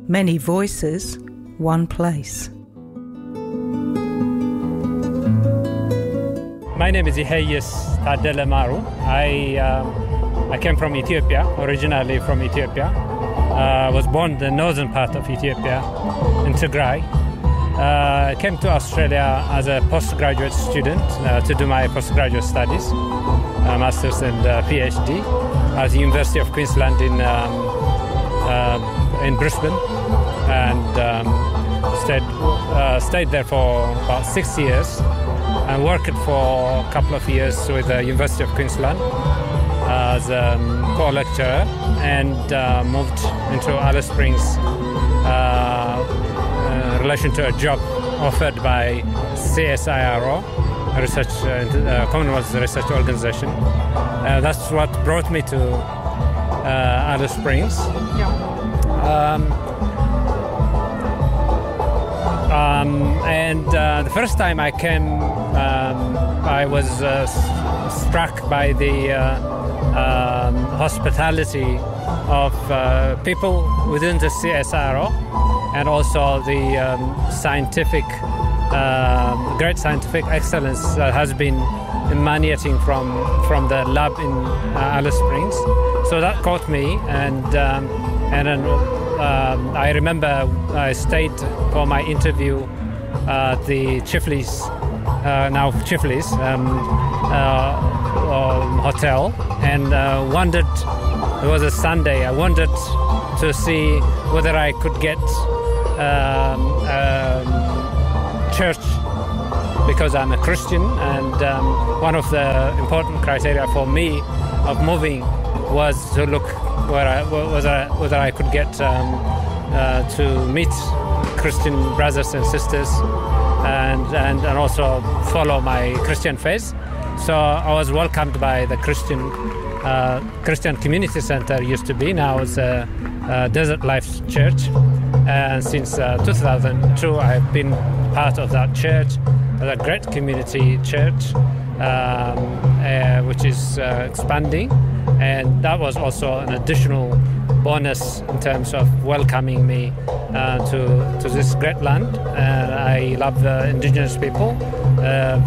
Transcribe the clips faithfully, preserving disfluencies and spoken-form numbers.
Many voices, one place. My name is Ihayes Tadele Maru. I um, I came from Ethiopia, originally from Ethiopia. I uh, was born in the northern part of Ethiopia, in Tigray. I uh, came to Australia as a postgraduate student uh, to do my postgraduate studies, uh, master's and uh, PhD at the University of Queensland in um, uh, in Brisbane, and um, stayed uh, stayed there for about six years. I worked for a couple of years with the University of Queensland as a um, co-lecturer, and uh, moved into Alice Springs uh, in relation to a job offered by C S I R O, a research, uh, Commonwealth Research Organization. Uh, that's what brought me to uh, Alice Springs. Yeah. Um, Um, and uh, the first time I came, um, I was uh, s- struck by the uh, um, hospitality of uh, people within the C S I R O, and also the um, scientific, uh, great scientific excellence that has been emanating from from the lab in uh, Alice Springs. So that caught me, and um, and then. Um, I remember I stayed for my interview at the Chifley's, uh, now Chifley's um, uh, um, hotel, and uh, wondered, it was a Sunday, I wanted to see whether I could get um, um, church, because I'm a Christian, and um, one of the important criteria for me of moving was to look where I, whether, I, whether I could get um, uh, to meet Christian brothers and sisters, and, and and also follow my Christian faith. So I was welcomed by the Christian uh, Christian Community Center, used to be, now it's a, a Desert Life Church, and since uh, two thousand two I've been part of that church, a great community church, um, uh, which is uh, expanding. And that was also an additional bonus in terms of welcoming me uh, to to this great land. And I love the indigenous people, uh,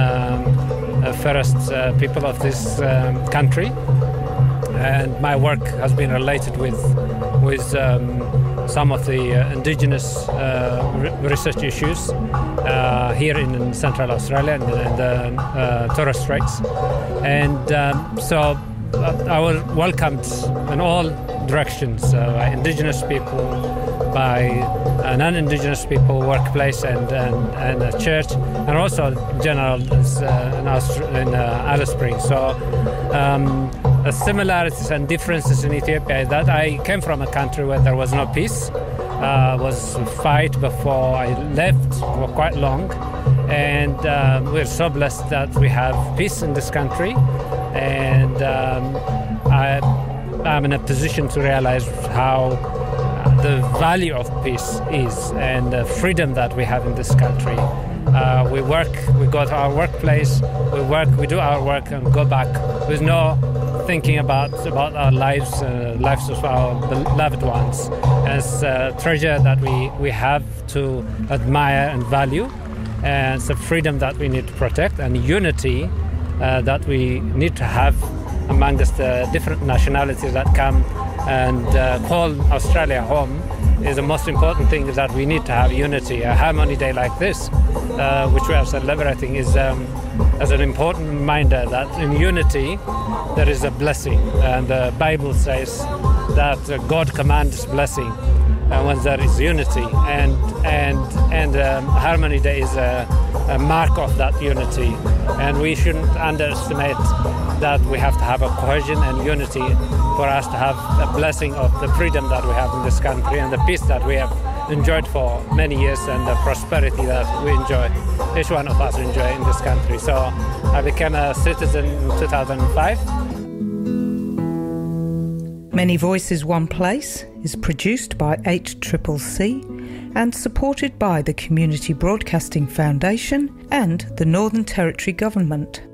um, uh, first uh, people of this um, country. And my work has been related with with um, some of the uh, indigenous uh, re- research issues uh, here in Central Australia and in the uh, Torres Straits. And um, so. I was welcomed in all directions uh, by indigenous people, by uh, non-indigenous people, workplace, and and, and a church, and also general uh, in, Aust- in uh, Alice Springs. So um, the similarities and differences in Ethiopia is that I came from a country where there was no peace, uh, was a fight before I left for quite long, and uh, we're so blessed that we have peace in this country. And um, I, I'm in a position to realize how the value of peace is, and the freedom that we have in this country. Uh, we work, we go to our workplace, we work, we do our work and go back with no thinking about, about our lives, uh, lives of our beloved ones, as a treasure that we, we have to admire and value, and it's a freedom that we need to protect, and unity Uh, that we need to have amongst the different nationalities that come and uh, call Australia home is the most important thing, is that we need to have unity. A Harmony Day like this, uh, which we are celebrating, is um, as an important reminder that in unity there is a blessing. And the Bible says that uh, God commands blessing uh, when there is unity. And and and um, Harmony Day is a, a mark of that unity. And we shouldn't underestimate that we have to have a cohesion and unity for us to have a blessing of the freedom that we have in this country, and the peace that we have enjoyed for many years, and the prosperity that we enjoy, each one of us enjoy in this country. So I became a citizen in two thousand five. Many Voices, One Place is produced by H C C C and supported by the Community Broadcasting Foundation and the Northern Territory Government.